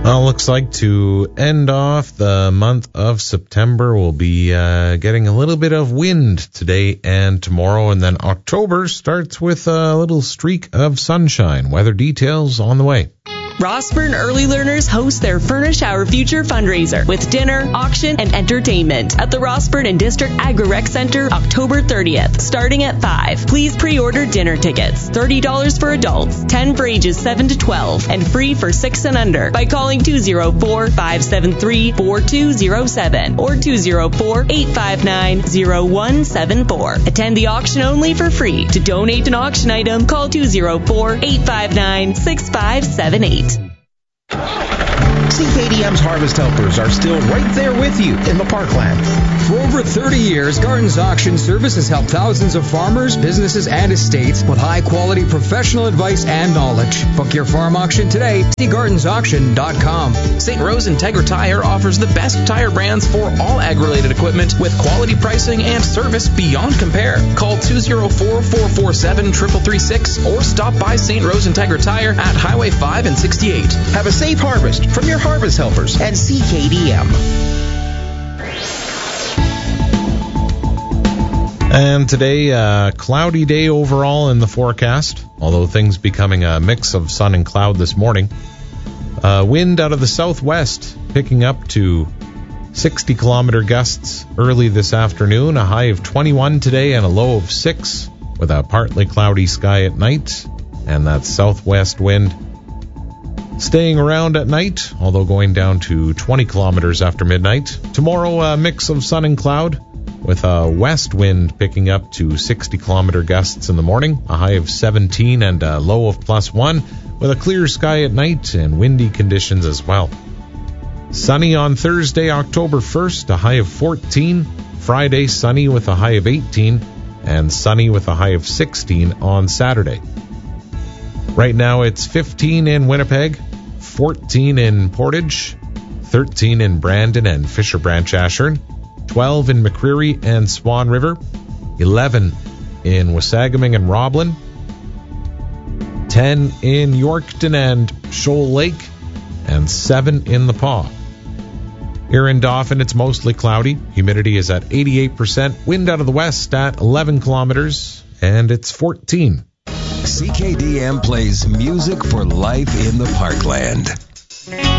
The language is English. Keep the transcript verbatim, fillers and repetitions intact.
Well, looks like to end off the month of September, we'll be uh, getting a little bit of wind today and tomorrow, and then October starts with a little streak of sunshine. Weather details on the way. Rossburn Early Learners host their Furnish Our Future fundraiser with dinner, auction, and entertainment at the Rossburn and District Agri-Rec Center October thirtieth, starting at five. Please pre-order dinner tickets. thirty dollars for adults, ten dollars for ages seven to twelve, and free for six and under by calling two oh four, five seven three, four two oh seven or two oh four, eight five nine, oh one seven four. Attend the auction only for free. To donate an auction item, call two oh four, eight five nine, six five seven eight. C K D M's Harvest Helpers are still right there with you in the parkland. For over thirty years, Gardens Auction Service has helped thousands of farmers, businesses, and estates with high-quality professional advice and knowledge. Book your farm auction today. See gardens auction dot com. Saint Rose Integra Tire offers the best tire brands for all ag-related equipment with quality pricing and service beyond compare. Call two oh four, four four seven, three three three six or stop by Saint Rose Integra Tire at Highway five and sixty-eight. Have a safe harvest from your Harvest Helpers and C K D M. And today, a cloudy day overall in the forecast, although things becoming a mix of sun and cloud this morning. Uh, wind out of the southwest picking up to sixty kilometer gusts early this afternoon, a high of twenty-one today and a low of six, with a partly cloudy sky at night, and that southwest wind staying around at night, although going down to twenty kilometers after midnight. Tomorrow, a mix of sun and cloud, with a west wind picking up to sixty kilometer gusts in the morning, a high of seventeen and a low of plus one, with a clear sky at night and windy conditions as well. Sunny on Thursday, October first, a high of fourteen. Friday, sunny with a high of eighteen, and sunny with a high of sixteen on Saturday. Right now it's fifteen in Winnipeg, fourteen in Portage, thirteen in Brandon and Fisher Branch Ashern, twelve in McCreary and Swan River, eleven in Wasagaming and Roblin, ten in Yorkton and Shoal Lake, and seven in the Paw. Here in Dauphin, it's mostly cloudy. Humidity is at eighty-eight percent. Wind out of the west at eleven kilometers, and it's fourteen. C K D M plays music for life in the parkland.